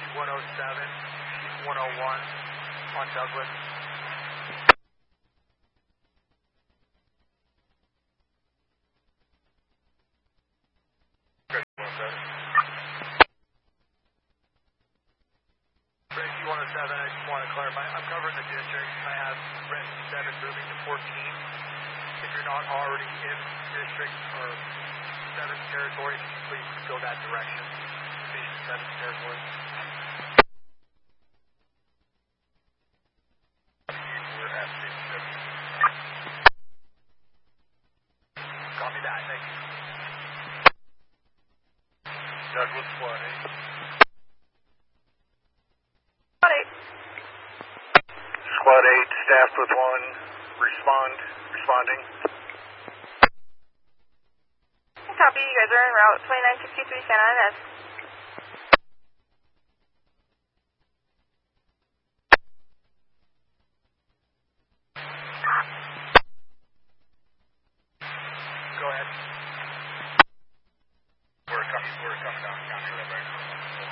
107, 101 on Douglas. Great, 107. Bridge 107, I just want to clarify. I'm covering the district. I have Brent 7 moving to 14. If you're not already in district or 7th territory, can you please go that direction? Division 7th territory. We're at Station 7. Copy that, thank you. Douglas, Squad 8. Squad 8. Squad 8, staff with 1, responding. Copy, you guys are en route 2963 Santa Ynez. Go ahead. We're coming down to that right now.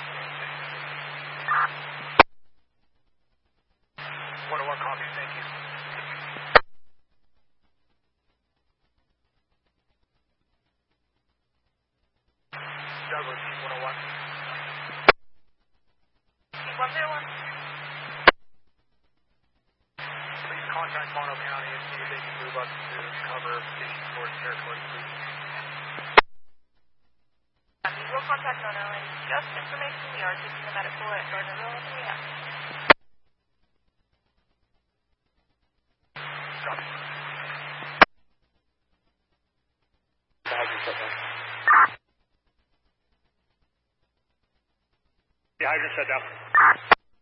101 copy, thank you. Douglas, 101. 101. Please contact Mono County and see if they can move up to cover Station 4 territory, please. We will contact Mono and just information, we are taking the medical at Gardnerville and we have. Copy. The hydrant shut down.